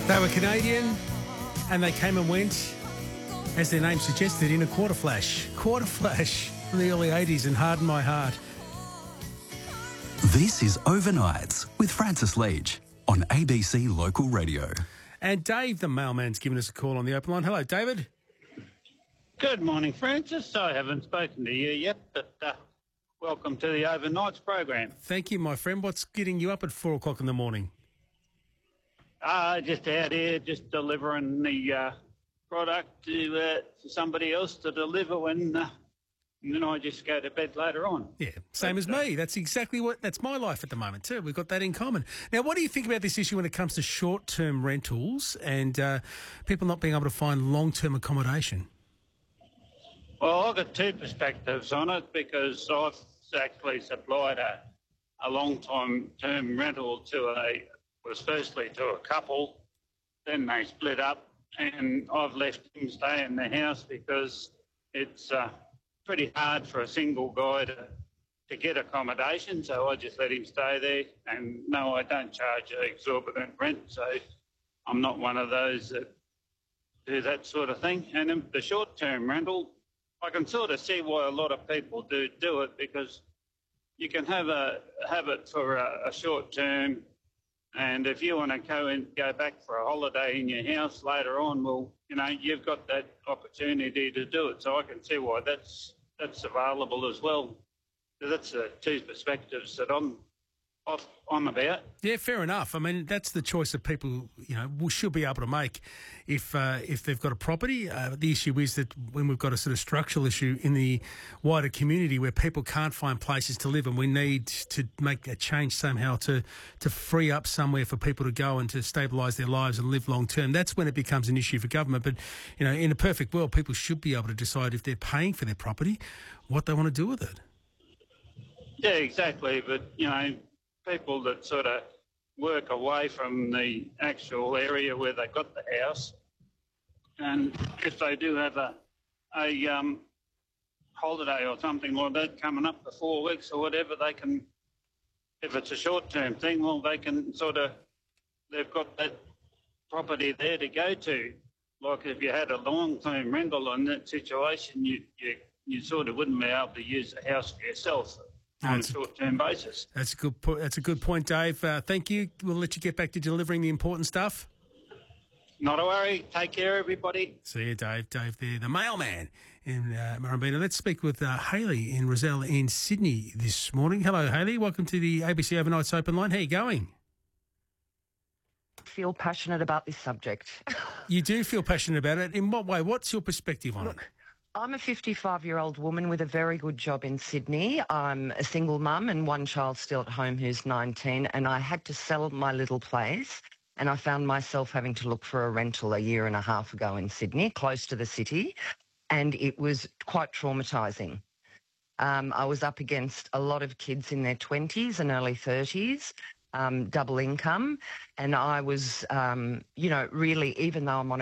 They were Canadian and they came and went, as their name suggested, in a quarter flash. Quarter flash from the early 80s and Harden My Heart. This is Overnights with Francis Leach on ABC Local Radio. And Dave, the mailman's given us a call on the open line. Hello, David. Good morning, Francis. I haven't spoken to you yet, but welcome to the Overnights program. Thank you, my friend. What's getting you up at 4 o'clock in the morning? Just out here, just delivering the product to somebody else to deliver and then I just go to bed later on. Yeah, same as me. That's exactly that's my life at the moment too. We've got that in common. Now, what do you think about this issue when it comes to short-term rentals and people not being able to find long-term accommodation? Well, I've got two perspectives on it because I've actually supplied a long-term rental was firstly to a couple, then they split up, and I've left him stay in the house because it's pretty hard for a single guy to get accommodation, so I just let him stay there. And no, I don't charge exorbitant rent, so I'm not one of those that do that sort of thing. And in the short-term rental, I can sort of see why a lot of people do it, because you can have it for a short term, and if you want to go back for a holiday in your house later on, well, you've got that opportunity to do it. So I can see why that's available as well. So that's the two perspectives that I'm about. Yeah, fair enough. I mean, that's the choice that people, should be able to make if they've got a property. The issue is that when we've got a sort of structural issue in the wider community where people can't find places to live, and we need to make a change somehow to free up somewhere for people to go and to stabilise their lives and live long term, that's when it becomes an issue for government. But, in a perfect world, people should be able to decide if they're paying for their property, what they want to do with it. Yeah, exactly. But, people that sort of work away from the actual area where they got the house, and if they do have a holiday or something like that coming up for 4 weeks or whatever, they can, if it's a short-term thing, well, they can they've got that property there to go to. Like if you had a long-term rental in that situation, you sort of wouldn't be able to use the house for yourself on a short-term basis. That's a good point, Dave. Thank you. We'll let you get back to delivering the important stuff. Not a worry. Take care, everybody. See you, Dave. Dave there, the mailman in Murrumbeena. Let's speak with Hayley in Rozelle in Sydney this morning. Hello, Hayley. Welcome to the ABC Overnights Open Line. How are you going? Feel passionate about this subject. You do feel passionate about it. In what way? What's your perspective on it? I'm a 55-year-old woman with a very good job in Sydney. I'm a single mum and one child still at home who's 19, and I had to sell my little place, and I found myself having to look for a rental a year and a half ago in Sydney, close to the city, and it was quite traumatising. I was up against a lot of kids in their 20s and early 30s, double income, and I was, really, even though I'm on